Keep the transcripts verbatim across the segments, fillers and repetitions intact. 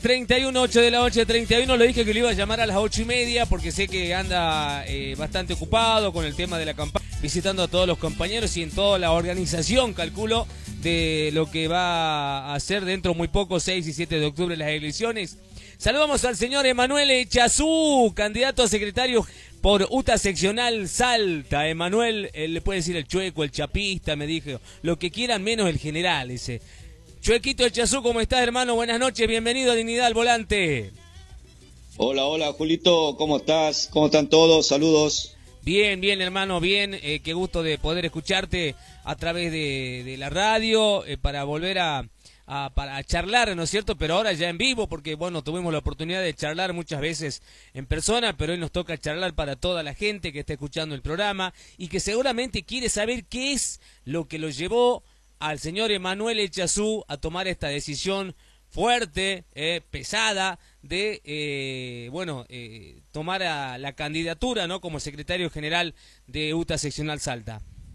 treinta y uno, ocho de la noche, treinta y uno, le dije que lo iba a llamar a las ocho y media porque sé que anda eh, bastante ocupado con el tema de la campaña, visitando a todos los compañeros y en toda la organización, calculo, de lo que va a hacer dentro muy poco, seis y siete de octubre, las elecciones. Saludamos al señor Emanuel Echazú, candidato a secretario por UTA Seccional Salta. Emanuel, eh, le puede decir el chueco, el chapista, me dijo, lo que quieran menos el general, ese. Chuequito Echazú, ¿cómo estás, hermano? Buenas noches, bienvenido a Dignidad al Volante. Hola, hola, Julito, ¿cómo estás? ¿Cómo están todos? Saludos. Bien, bien, hermano, bien. Eh, qué gusto de poder escucharte a través de, de la radio eh, para volver a, a, para, a charlar, ¿no es cierto? Pero ahora ya en vivo, porque, bueno, tuvimos la oportunidad de charlar muchas veces en persona, pero hoy nos toca charlar para toda la gente que está escuchando el programa y que seguramente quiere saber qué es lo que lo llevó al señor Emanuel Echazú a tomar esta decisión fuerte, eh, pesada, de, eh, bueno, eh, tomar a la candidatura, ¿no?, como secretario general de UTA Seccional Salta.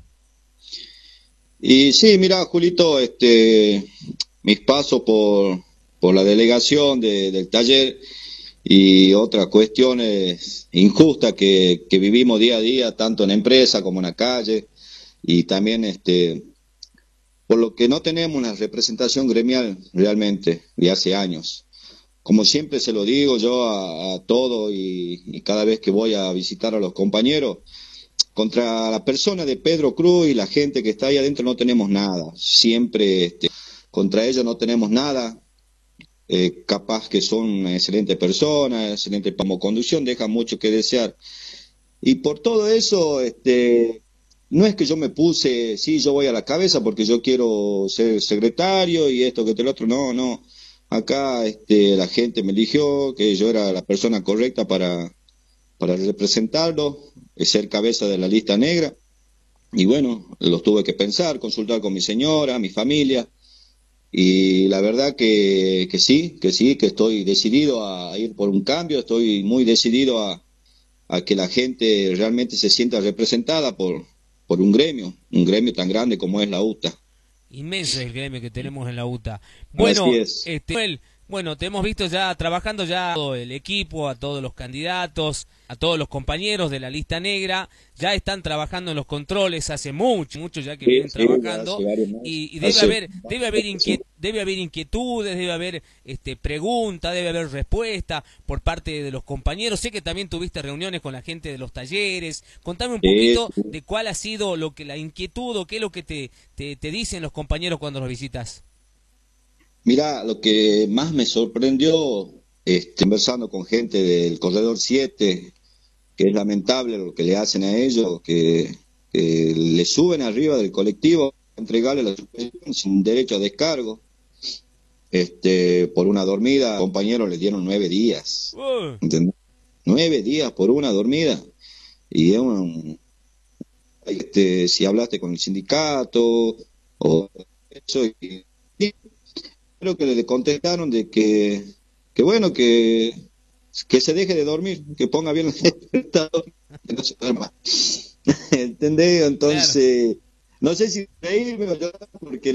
Y sí, mira, Julito, este, mis pasos por, por la delegación de, del taller y otras cuestiones injustas que, que vivimos día a día, tanto en la empresa como en la calle, y también este por lo que no tenemos una representación gremial realmente de hace años. Como siempre se lo digo yo a, a todo y, y cada vez que voy a visitar a los compañeros, contra la persona de Pedro Cruz y la gente que está ahí adentro no tenemos nada. Siempre este, contra ellos no tenemos nada. Eh, capaz que son una excelente persona, excelente como conducción, deja mucho que desear. Y por todo eso, este... no es que yo me puse, sí, yo voy a la cabeza porque yo quiero ser secretario y esto, que el otro, no, no. Acá este, la gente me eligió, que yo era la persona correcta para, para representarlo, ser cabeza de la lista negra. Y bueno, los tuve que pensar, consultar con mi señora, mi familia. Y la verdad que, que sí, que sí, que estoy decidido a ir por un cambio, estoy muy decidido a, a que la gente realmente se sienta representada por por un gremio, un gremio tan grande como es la UTA. Inmenso es el gremio que tenemos en la UTA. Así Bueno, es. este, bueno, te hemos visto ya trabajando ya todo el equipo, a todos los candidatos, a todos los compañeros de la lista negra, ya están trabajando en los controles hace mucho, mucho ya que Sí, vienen sí, trabajando hace y, y debe hace haber, debe haber inquiet, debe haber inquietudes, debe haber este preguntas, debe haber respuesta por parte de los compañeros. Sé que también tuviste reuniones con la gente de los talleres. Contame un poquito sí. de cuál ha sido lo que la inquietud o qué es lo que te, te, te dicen los compañeros cuando los visitas. Mira, lo que más me sorprendió, este, conversando con gente del Corredor siete, que es lamentable lo que le hacen a ellos, que, que le suben arriba del colectivo, entregarle la suspensión sin derecho a descargo, este, por una dormida, compañeros le dieron nueve días, Uh. ¿entendés? Nueve días por una dormida, y es un, este, si hablaste con el sindicato, o eso, y, y creo que le contestaron de que, que bueno, que, que se deje de dormir, que ponga bien el despertador, que no se duerma. ¿Entendés? Claro. Entonces, no sé si reírme o llorar, porque